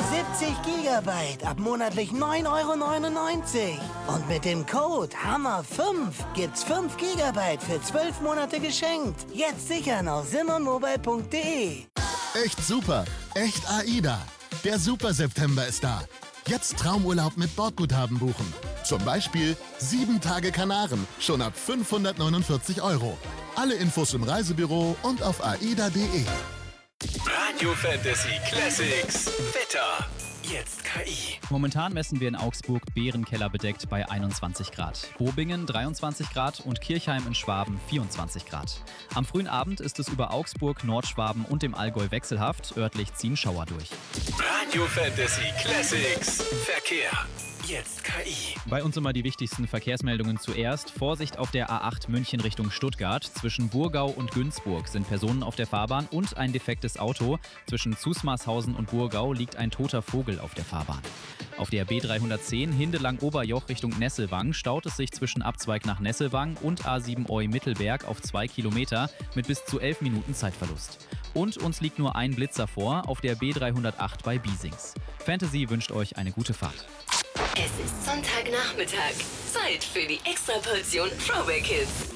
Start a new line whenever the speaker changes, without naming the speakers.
70 Gigabyte ab monatlich 9,99 €. Und mit dem Code HAMMER5 gibt's 5 Gigabyte für 12 Monate geschenkt. Jetzt sichern auf simmermobile.de.
Echt super, echt AIDA. Der Super September ist da. Jetzt Traumurlaub mit Bordguthaben buchen. Zum Beispiel 7 Tage Kanaren, schon ab 549 €. Alle Infos im Reisebüro und auf aida.de.
Radio Fantasy Classics. Wetter. Jetzt KI.
Momentan messen wir in Augsburg Bärenkeller bedeckt bei 21 Grad. Bobingen 23 Grad und Kirchheim in Schwaben 24 Grad. Am frühen Abend ist es über Augsburg, Nordschwaben und dem Allgäu wechselhaft. Örtlich ziehen Schauer durch.
Radio Fantasy Classics. Verkehr. Jetzt KI.
Bei uns immer die wichtigsten Verkehrsmeldungen zuerst. Vorsicht auf der A8 München Richtung Stuttgart. Zwischen Burgau und Günzburg sind Personen auf der Fahrbahn und ein defektes Auto. Zwischen Zusmarshausen und Burgau liegt ein toter Vogel auf der Fahrbahn. Auf der B310 Hindelang-Oberjoch Richtung Nesselwang staut es sich zwischen Abzweig nach Nesselwang und A7 Eu-Mittelberg auf 2 Kilometer mit bis zu 11 Minuten Zeitverlust. Und uns liegt nur ein Blitzer vor auf der B308 bei Biesings. Fantasy wünscht euch eine gute Fahrt.
Es ist Sonntagnachmittag. Zeit für die Extraportion Throwback Hits.